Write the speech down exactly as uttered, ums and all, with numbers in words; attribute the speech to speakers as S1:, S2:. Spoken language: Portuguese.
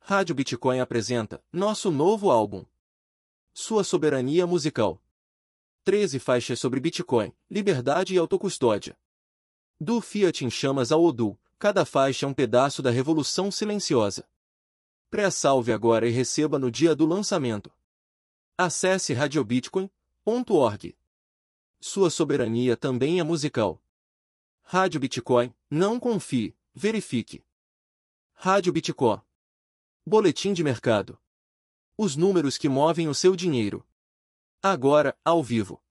S1: Rádio Bitcoin apresenta nosso novo álbum. Sua soberania musical. treze faixas sobre Bitcoin, liberdade e autocustódia. Do Fiat em chamas ao Odoo, cada faixa é um pedaço da revolução silenciosa. Pré-salve agora e receba no dia do lançamento. Acesse radiobitcoin ponto org. Sua soberania também é musical. Rádio Bitcoin, não confie, verifique. Rádio Bitcoin. Boletim de mercado. Os números que movem o seu dinheiro. Agora, ao vivo.